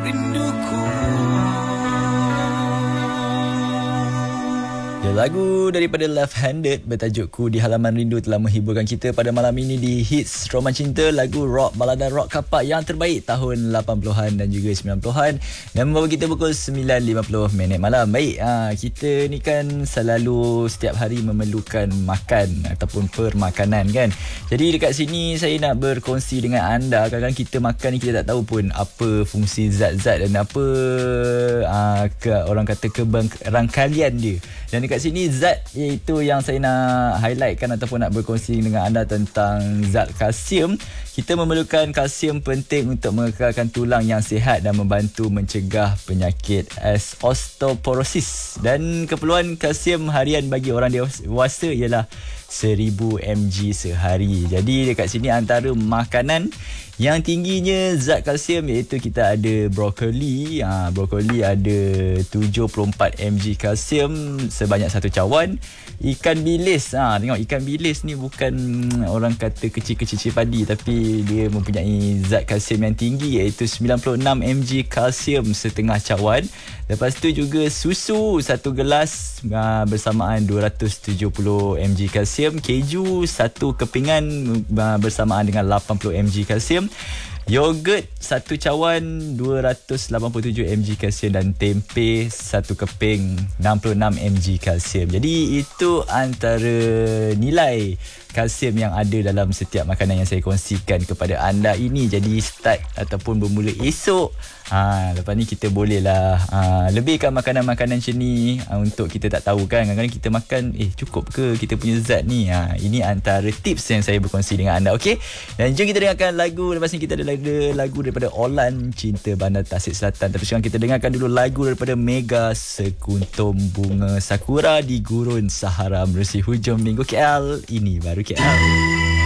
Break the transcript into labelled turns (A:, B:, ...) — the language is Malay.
A: rinduku.
B: Lagu daripada Left Handed bertajuk Ku di Halaman Rindu telah menghiburkan kita pada malam ini di Hits Roman Cinta, lagu rock, balada rock kapak yang terbaik tahun 80-an dan juga 90-an, dan membawa kita pukul 9.50 malam. Baik, kita ni kan selalu setiap hari memerlukan makan ataupun permakanan kan. Jadi dekat sini saya nak berkongsi dengan anda, kadang-kadang kita makan ni kita tak tahu pun apa fungsi zat-zat dan apa orang kata keberangkalian dia. Dan dekat sini zat iaitu yang saya nak highlightkan ataupun nak berkongsi dengan anda tentang zat kalsium. Kita memerlukan kalsium penting untuk mengekalkan tulang yang sihat dan membantu mencegah penyakit osteoporosis. Dan keperluan kalsium harian bagi orang dewasa ialah 1000 mg sehari. Jadi dekat sini antara makanan yang tingginya zat kalsium iaitu kita ada brokoli. Brokoli ada 74 mg kalsium sebanyak satu cawan. Ikan bilis, tengok ikan bilis ni bukan orang kata kecil-kecil padi, tapi dia mempunyai zat kalsium yang tinggi iaitu 96 mg kalsium setengah cawan. Lepas tu juga susu satu gelas bersamaan 270 mg kalsium. Keju satu kepingan bersamaan dengan 80 mg kalsium. Yogurt satu cawan 287 mg kalsium dan tempe satu keping 66 mg kalsium. Jadi itu antara nilai kalsium yang ada dalam setiap makanan yang saya kongsikan kepada anda ini. Jadi start ataupun bermula esok, lepas ni kita bolehlah lebihkan makanan-makanan macam ni untuk kita tak tahu kan, kadang-kadang kita makan cukup ke kita punya zat ni. Ini antara tips yang saya berkongsi dengan anda. Okey, dan jom kita dengarkan lagu. Lepas ni kita ada lagu daripada Olan, Cinta Bandar Tasik Selatan. Tapi sekarang kita dengarkan dulu lagu daripada Mega, Sekuntum Bunga Sakura di Gurun Sahara menerusi hujung minggu KL. Ini baru KL.